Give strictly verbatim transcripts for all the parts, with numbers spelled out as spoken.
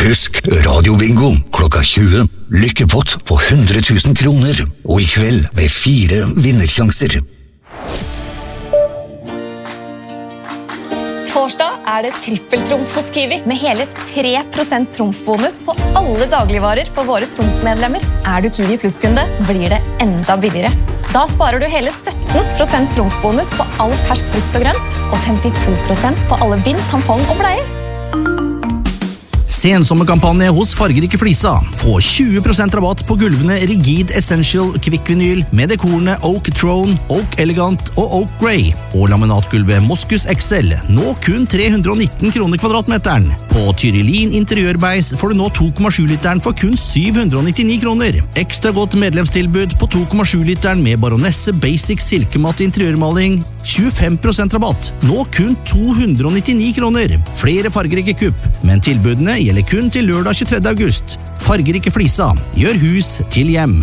Husk radiobingo klokka tjue. Lykkepott på hundre tusen kroner. Og i kveld med fire vinnersjanser. Torsdag er det trippeltrumf på Kiwi med hele tre prosent trumfbonus på alle dagligvarer for våre trumfmedlemmer. Er du Kiwi Plus-kunde, blir det enda billigere. Da sparer du hele sytten prosent trumfbonus på all fersk frukt og grønt og femtito prosent på alle bind, tampong og bleier. Sensommerkampanje hos Fargerike Flisa. Få tjue prosent rabatt på gulvene Rigid Essential Kvikk Vinyl med dekorene Oak Throne, Oak Elegant og Oak Grey. Og laminatgulvet Moskus X L. Nå kun tre hundre og nitten kroner kvadratmeteren. På Tyrilin Interiørbeis får du nå to komma sju literen for kun syv hundre og nittini kroner. Ekstra godt medlemstilbud på to komma sju literen med Baronesse Basic Silkematt interiørmaling. tjuefem prosent rabatt. Nå kun to hundre og nittini kroner. Flere Fargerike kupp, men tilbudene gjelder kun til lørdag tjuetredje august. Fargerike Flisa. Gjør hus til hjem.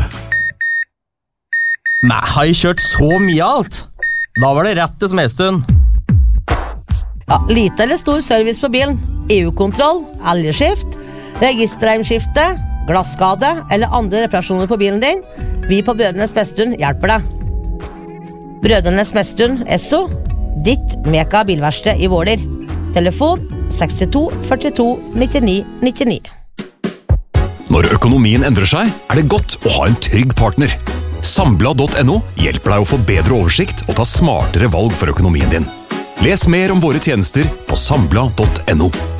Nei, har jeg kjørt så mye alt? Da var det rett til Smedstuen. Ja, lite eller stor service på bilen. E U-kontroll, elgskift, registerheimskifte, glasskade eller andre reparasjoner på bilen din. Vi på Brødrenes Smedstuen hjelper deg. Brødrenes Smedstuen, Esso, ditt meka bilverksted i Våler. Telefon sekstito førtito nittini nittini. Når økonomien endrer seg, er det godt å ha en trygg partner. Sambla punktum no hjelper deg å få bedre oversikt og ta smartere valg for økonomien din. Les mer om våre tjenester på sambla punktum no.